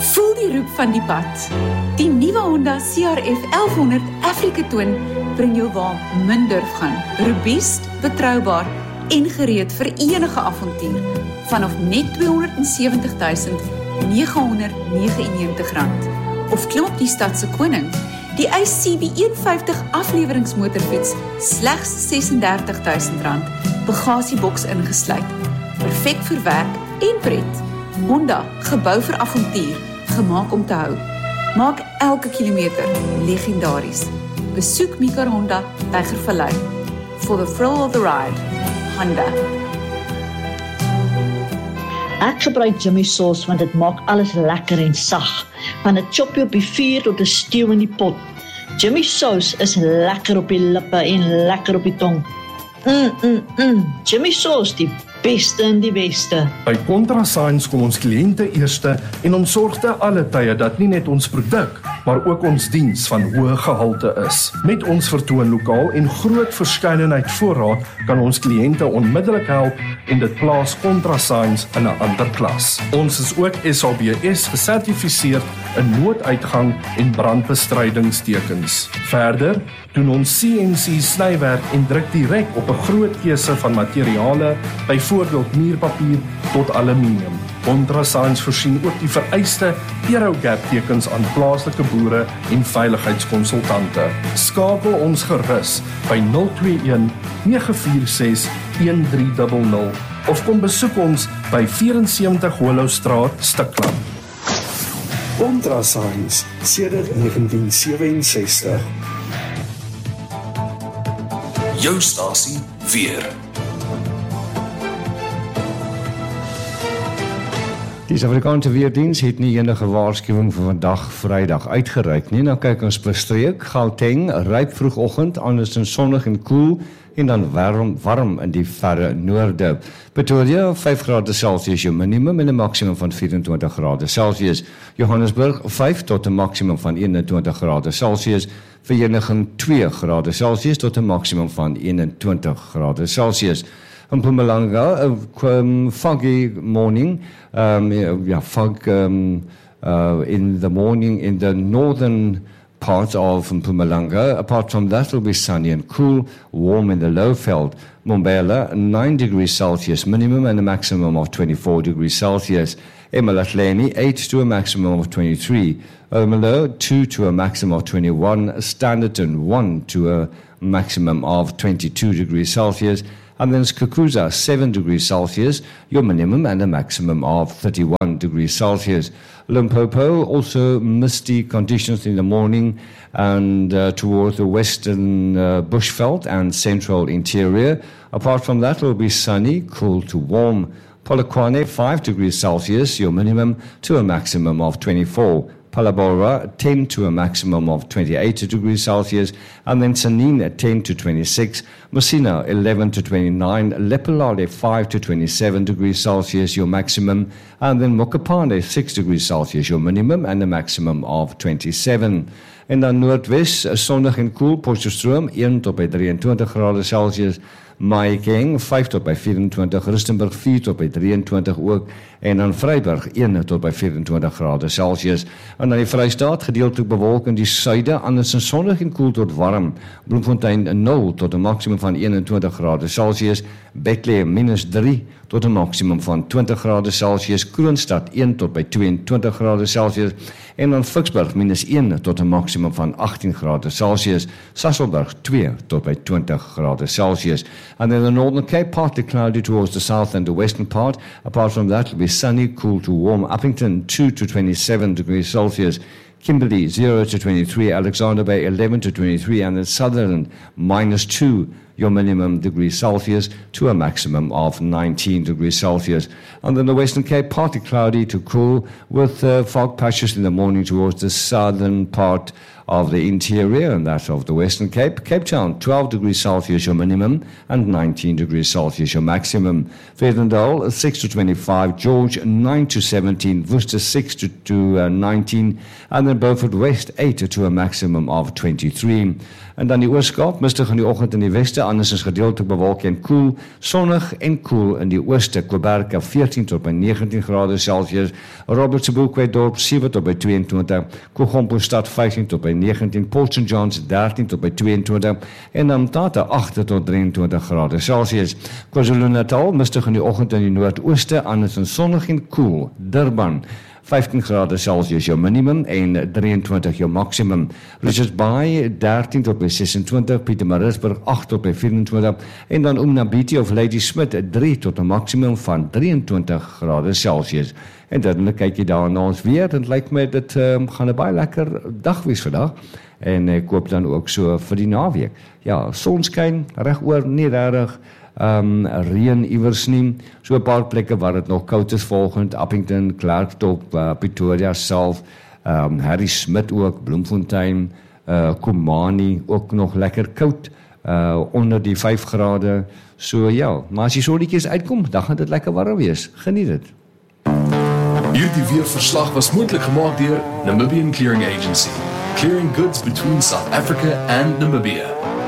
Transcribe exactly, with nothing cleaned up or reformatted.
Voel die roep van die pad. Die nuwe Honda C R F elf honderd Africa Twin bring jou waar min durf gaan. Robuust, betroubaar en gereed vir enige avontuur. Vanaf net tweehonderdsewentig duisend negenhonderdnegenennegentig rand. Of klim op die stadse koning, die I C B een vyftig afleweringsmotorfiets, slegs sesendertig duisend rand, bagasieboks ingesluit. Perfek vir werk en pret. Honda, gebou vir avontuur, gemaak om te hou. Maak elke kilometer legendaries. Besoek Mika Honda, Tygervallei. For the thrill of the ride. Honda. Ek gebruik Jimmy sauce want dit maak alles lekker en sag. Van 'n choppie op die vuur tot 'n stew in die pot. Jimmy sauce is lekker op die lippe en lekker op die tong. Mm, mm, mm. Jimmy sauce, die beste in die beste. By ContraScience kom ons kliënte eerste en ons sorg te alle tye dat nie net ons produk, maar ook ons diens van hoë gehalte is. Met ons vertoonlokaal en groot verskeidenheid voorraad kan ons kliënte onmiddellik help en dit plaas ContraScience in 'n ander klas. Ons is ook S A B S gesertifiseer in nooduitgang en brandbestrydingstekens. Verder doen ons C N C snywerk en druk direk op 'n groot keuse van materiale, byvoorbeeld muurpapier tot aluminium. ContraScience voorsien ook die vereiste Aerogap tekens aan plaaslike boere en veiligheidskonsultante. Skakel ons gerus by nul twee een nege vier ses een drie nul nul of kom besoek ons by vierentsewentig Hollowstraat, Stikland. ContraScience sedert negentien sewenses-sestig. Jou stasie weer. Die Suid-Afrikaanse Weerdiens het nie enige waarskuwing vir vandag Vrydag uitgereik nie. Nou kyk ons per streek. Gauteng, ryp vroegoggend, andersins sonnig en koel en dan warm, warm in die verre noorde. Pretoria, vyf grade Celsius jou minimum en 'n maksimum van vyf-en-twintig grade Celsius. Johannesburg, vyf tot 'n maksimum van een-en-twintig grade Celsius. Vereeniging, twee grade Celsius tot 'n maksimum van een-en-twintig grade Celsius. In Mpumalanga, a um, foggy morning, um, yeah, fog um, uh, in the morning in the northern part of Mpumalanga. Apart from that, it will be sunny and cool, warm in the Lowveld. Mbombela, nine degrees Celsius minimum and a maximum of twenty-four degrees Celsius. eMalahleni, eight to a maximum of twenty-three. Ermelo, two to a maximum of twenty-one. Standerton, one to a maximum of twenty-two degrees Celsius. And then Skukuza, seven degrees Celsius, your minimum and a maximum of thirty-one degrees Celsius. Limpopo, also misty conditions in the morning and uh, towards the western uh, bushveld and central interior. Apart from that, it will be sunny, cool to warm. Polokwane, five degrees Celsius, your minimum to a maximum of twenty-four. Palabora, ten to a maximum of twenty-eight degrees Celsius, and then Sanina, ten to twenty-six, Messina, eleven to twenty-nine, Lepelale, five to twenty-seven degrees Celsius, your maximum, and then Mokopane, six degrees Celsius, your minimum, and a maximum of twenty-seven. En dan Noordwes, sonnig en koel, Potchefstroom, one tot by drieëntwintig grade Celsius, Mahikeng, vyf tot by vyf-en-twintig, Rustenburg, vier tot by drieëntwintig ook, en dan Vryburg, one tot by vyf-en-twintig grade Celsius. En dan die Vrystaat, gedeeltelik bewolk in die suide, andersins sonnig en koel tot warm. Bloemfontein, nul tot 'n maksimum van een-en-twintig grade Celsius. Bethlehem, minus drie tot 'n maksimum van twintig grade Celsius. Kroonstad, one tot by tweeëntwintig grade Celsius. En dan Ficksburg, minus one tot 'n maksimum van agttien grade Celsius. Sasolburg, two tot by twenty grade Celsius. And then the Northern Cape, partly cloudy towards the south and the western part. Apart from that, it will be sunny, cool to warm. Uppington, two to twenty-seven degrees Celsius. Kimberley, zero to twenty-three. Alexander Bay, eleven to twenty-three. And then Sutherland, minus two, your minimum degrees Celsius, to a maximum of nineteen degrees Celsius. And then the Western Cape, partly cloudy to cool, with uh, fog patches in the morning towards the southern part of the interior and that of the Western Cape. Cape Town, twelve degrees Celsius your minimum and nineteen degrees Celsius your maximum. Vredendal, six to twenty-five. George, nine to seventeen. Worcester, six to, to uh, nineteen. And then Beaufort West, eight to a maximum of twenty-three. En dan die Oos-Kaap, mistig in die oggend in die weste, anders is gedeeltelik bewolk en koel, sonnig en koel in die ooste. Quebec veertien tot by negentien grade Celsius, Roberts Boekwedorp sewe tot by tweeëntwintig, Kogompostad vyftien tot by negentien, Port Saint John's dertien tot by tweeëntwintig en dan Mthatha agt tot drieëntwintig grade Celsius. KwaZulu-Natal mistig in die oggend in die noordooste, anders en sonnig en koel. Durban vyftien grade Celsius jou minimum en drieëntwintig jou maximum. Richards Bay dertien tot by sesentwintig, Pietermaritzburg agt tot by vyfentwintig en dan Umnabiti of Ladysmith drie tot 'n maximum van drieëntwintig grade Celsius. En dan kyk jy daar na ons weer, dit lyk my dit um, gaan 'n baie lekker dag wees vandag. En ek hoop dan ook so vir die naweek. Ja, sonskyn regoor, nie regtig Um, reën iewers nie, so 'n paar plekke waar dit nog koud is volgend, Appington, Klerksdorp, uh, Pretoria self, um, Harry Smith ook, Bloemfontein, uh, Komani ook nog lekker koud, uh, onder die vyf grade, so ja, maar as die sonnetjies uitkom, dan gaan dit lekker warm wees, geniet dit. Hierdie weerverslag was moontlik gemaak deur Namibian Clearing Agency, clearing goods between South Africa and Namibia.